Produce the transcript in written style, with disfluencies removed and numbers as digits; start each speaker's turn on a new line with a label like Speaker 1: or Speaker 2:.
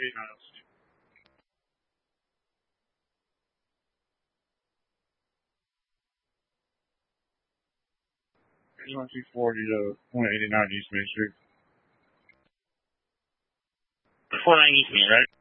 Speaker 1: 240 to 189 East Main Street.
Speaker 2: 490 East Main, right?